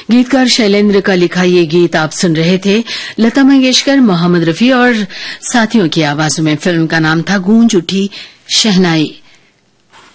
गीतकार शैलेंद्र का लिखा ये गीत आप सुन रहे थे लता मंगेशकर, मोहम्मद रफी और साथियों की आवाजों में। फिल्म का नाम था गूंज उठी शहनाई।